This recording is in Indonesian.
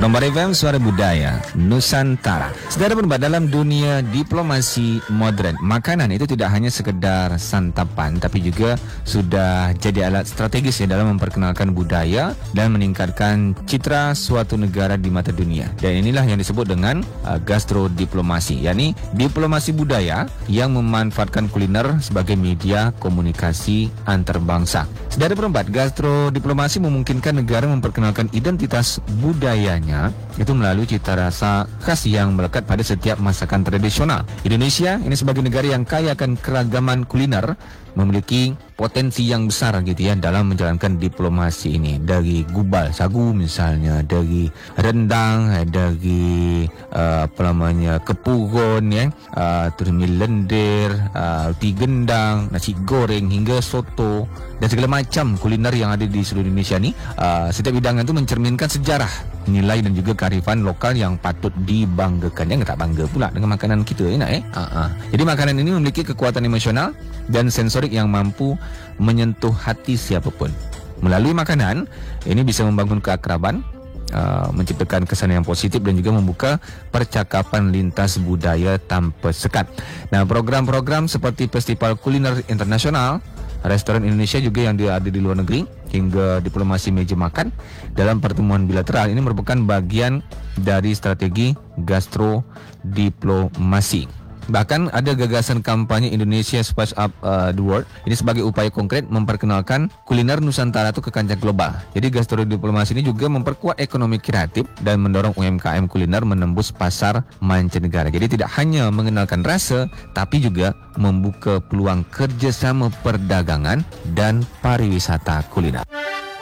Perempuan FM, suara budaya Nusantara. Saudara pendengar, dalam dunia diplomasi modern, makanan itu tidak hanya sekedar santapan, tapi juga sudah jadi alat strategis ya dalam memperkenalkan budaya dan meningkatkan citra suatu negara di mata dunia. Dan inilah yang disebut dengan gastrodiplomasi, yakni diplomasi budaya yang memanfaatkan kuliner sebagai media komunikasi antarbangsa. Saudara pendengar, gastrodiplomasi memungkinkan negara memperkenalkan identitas budayanya itu melalui cita rasa khas yang melekat pada setiap masakan tradisional. Indonesia ini sebagai negara yang kaya akan keragaman kuliner memiliki potensi yang besar gitu ya dalam menjalankan diplomasi ini. Dari gubal sagu misalnya, dari rendang, dari kepugon ya, terus mie lendir, roti gendang, nasi goreng hingga soto dan segala macam kuliner yang ada di seluruh Indonesia ni. Setiap hidangan itu mencerminkan sejarah, nilai dan juga kearifan lokal yang patut dibanggakan. Yang tak bangga pula dengan makanan kita enak Jadi makanan ini memiliki kekuatan emosional dan sensorik yang mampu menyentuh hati siapapun. Melalui makanan ini bisa membangun keakraban, menciptakan kesan yang positif dan juga membuka percakapan lintas budaya tanpa sekat. Nah, program-program seperti Festival Kuliner Internasional, restoran Indonesia juga yang ada di luar negeri, hingga diplomasi meja makan dalam pertemuan bilateral ini merupakan bagian dari strategi gastrodiplomasi. Bahkan ada gagasan kampanye Indonesia Spice Up the World. Ini sebagai upaya konkret memperkenalkan kuliner Nusantara itu ke kancah global. Jadi gastrodiplomasi ini juga memperkuat ekonomi kreatif dan mendorong UMKM kuliner menembus pasar mancanegara. Jadi tidak hanya mengenalkan rasa, tapi juga membuka peluang kerjasama perdagangan dan pariwisata kuliner.